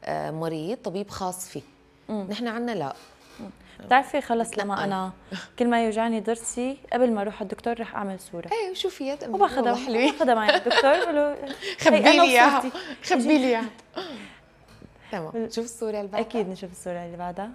مريض طبيب خاص فيه. نحن عنا لا. بتعرفي خلص لما انا كل ما يوجعني ضرسي قبل ما اروح على الدكتور رح اعمل صوره. ايه شوفي وباخذها معي على الدكتور بقول له خبي لي اياها، خبي لي اياها. تمام، شوف الصوره اللي بعدها. اكيد نشوف الصوره اللي بعدها.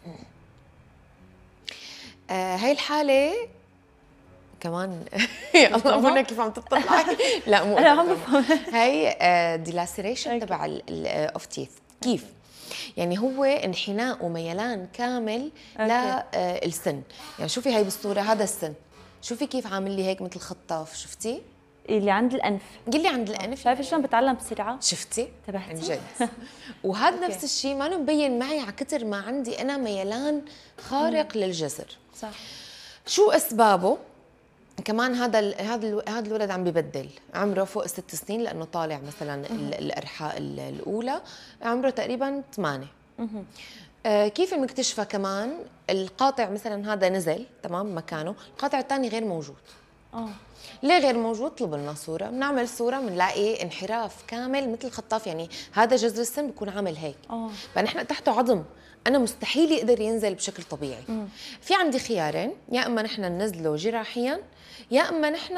هاي الحاله كمان يا الله منى كيف عم تطلعي. لا مو انا عم بفهم. هي ديلاسيريشن تبع الاوف تيث. كيف؟ يعني هو انحناء وميلان كامل للسن. يعني شوفي هي بالصوره هذا السن، شوفي كيف عامل لي هيك مثل خطاف، شفتي؟ اللي عند الانف. قل لي عند الانف. شايفه شلون بتعلم بسرعه؟ شفتي؟ تبعتي؟ عن جد. وهذا نفس الشيء ما مبين معي على كثر ما عندي انا ميلان خارق للجذر. صح. شو اسبابه؟ كمان هذا الولد عم ببدل عمره فوق 6 سنين لانه طالع مثلا الارحاء الاولى عمره تقريبا 8. كيف بنكتشفها كمان؟ القاطع مثلا هذا نزل تمام مكانه، القاطع الثاني غير موجود. ليه غير موجود؟ طلب لنا صوره، بنعمل صوره بنلاقي انحراف كامل مثل خطاف، يعني هذا جذر السن بيكون عامل هيك. فنحن تحته عظم، انا مستحيل يقدر ينزل بشكل طبيعي. في عندي خيارين، يا اما نحن ننزله جراحيا يا اما نحن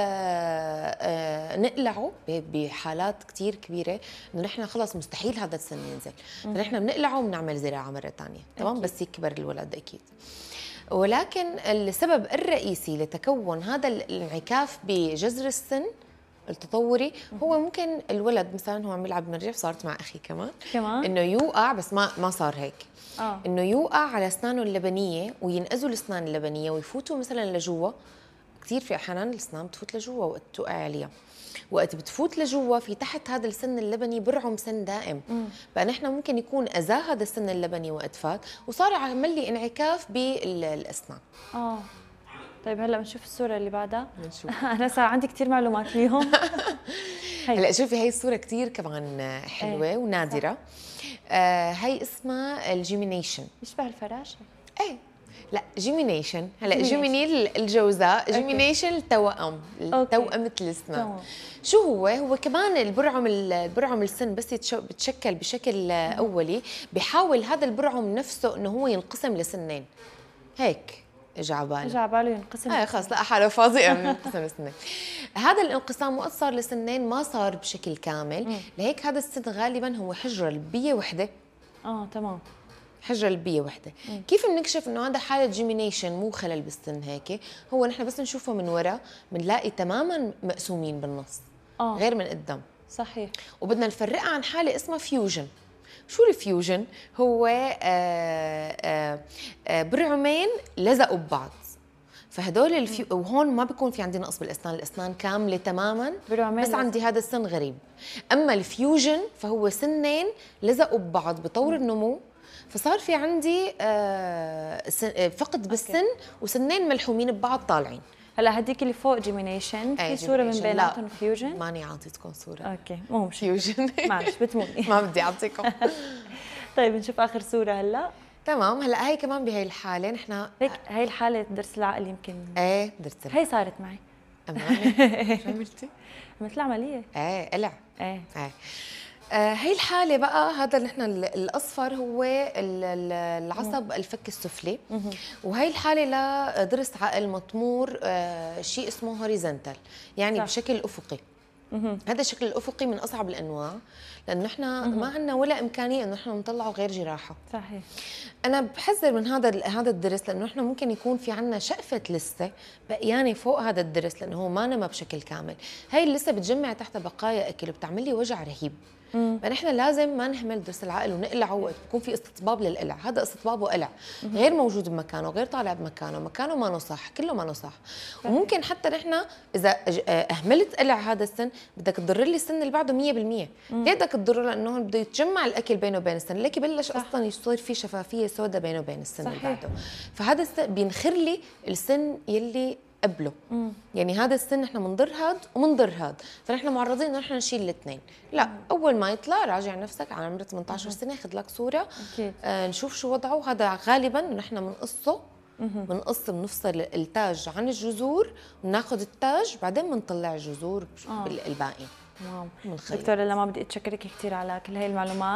نقلعه بحالات كثير كبيره انه نحن خلص مستحيل هذا السن ينزل، فنحن بنقلعه وبنعمل زراعه مره ثانيه تمام بس يكبر الولد اكيد. ولكن السبب الرئيسي لتكون هذا الانعكاف بجذر السن التطوري هو ممكن الولد مثلا هو عم يلعب مرجف، صارت مع اخي كمان انه يوقع، بس ما صار هيك. انه يوقع على اسنانه اللبنيه وينقزوا الاسنان اللبنيه ويفوتوا مثلا لجوا. كثير في احيانا الاسنان بتفوت لجوا وقت توقع عليها، وقت بتفوت لجوا في تحت هذا السن اللبني برعم سن دائم. فنحن ممكن يكون اذاه هذا السن اللبني وقت فات وصار عمل لي انعكاف بالاسنان. طيب هلا بنشوف الصوره اللي بعدها. بنشوف. انا صار عندي كثير معلومات اليوم. هلا شوفي هي الصوره كثير كمان حلوه ونادره. هي اسمها الجيمينيشن. بيشبه الفراشه. ايه لا جيمينيشن. هلا جيميني الجوزاء، جيمينيشن التوأم، توأمة الاسنان. شو هو كمان البرعم السن بس بتشكل بشكل اولي، بحاول هذا البرعم نفسه انه هو ينقسم لسنين. هيك اجى على باله ينقسم. خلص لقى حاله فاضي انه ينقسم لسنين. هذا الانقسام وقت صار لسنين ما صار بشكل كامل، لهيك هذا السن غالبا هو حجره لبيه وحده. تمام. حجره لبيه وحده. كيف بنكشف انه هذا حاله جيمينيشن مو خلل بالسن هيك؟ هو نحن بس نشوفه من ورا بنلاقي تماما مقسومين بالنص غير من قدام. صحيح. وبدنا نفرقها عن حاله اسمها فيوجن. شو الفيوجن؟ هو برعمين لزقوا ببعض، فهدول وهون ما بيكون في عندي نقص بالاسنان، الاسنان كامله تماما بس عندي هذا السن غريب. اما الفيوجن فهو سنين لزقوا ببعض بطور النمو، فصار في عندي فقد بالسن وسنين ملحومين ببعض طالعين. هلا هديك اللي فوق جيمينيشن في صوره من بيناتهم فيوجن؟ ماني عاطيتكم صوره. اوكي مو مشكله. فيوجن معلش بتموني. ما بدي اعطيكم. طيب نشوف اخر صوره هلا. تمام. هلا هي كمان بهي الحاله نحن هيك هي الحاله ضرس العقل يمكن. ايه ضرس العقل هي صارت معي. شو عملتي؟ عملت لها عمليه. قلع. هي الحالة بقى هذا نحن الأصفر هو العصب الفك السفلي، وهي الحالة لضرس عقل مطمور شيء اسمه هوريزونتال، يعني صح. بشكل أفقي. هذا الشكل الأفقي من أصعب الأنواع لأنه نحن ما عندنا ولا إمكانية إنه نحن نطلعه غير جراحة. صحيح. أنا بحذر من هذا الضرس لأنه نحن ممكن يكون في عندنا شقفة لسة بقيانة فوق هذا الضرس لأنه هو ما نما بشكل كامل. هاي اللسة بتجمع تحت بقايا أكل وبتعمل لي وجع رهيب. فنحن لازم ما نهمل ضرس العقل ونقلعه وقت بكون في استطباب للقلع. هذا استطباب وقلع غير موجود بمكانه، غير طالع بمكانه، مكانه ما نصح، كله ما نصح. وممكن حتى نحن اذا اهملت قلع هذا السن بدك تضر لي السن اللي بعده 100%. ليه بدك تضره؟ لانه هون بده يتجمع الاكل بينه وبين السن، ليك بلش اصلا يصير في شفافيه سوداء بينه وبين السن اللي بعده. فهذا بينخر لي السن يلي قبله. يعني هذا السن نحن بنضر هاد وبنضر هاد، فنحن معرضين انه نحن نشيل الاثنين. لا، اول ما يطلع راجع نفسك على عمر 18 سنه، خذ لك صوره نشوف شو وضعه. هذا غالبا نحن بنقصه، بنفصل التاج عن الجذور، بناخذ التاج بعدين بنطلع الجذور الباقي. دكتوره، لا ما بدي اتشكرك كثير على كل هاي المعلومات.